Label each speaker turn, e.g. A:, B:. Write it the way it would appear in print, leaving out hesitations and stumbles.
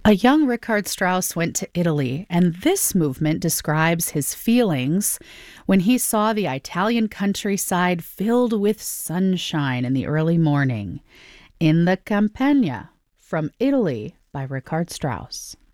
A: A young Richard Strauss went to Italy, and this movement describes his feelings when he saw the Italian countryside filled with sunshine in the early morning. In the Campagna, from Italy by Richard Strauss.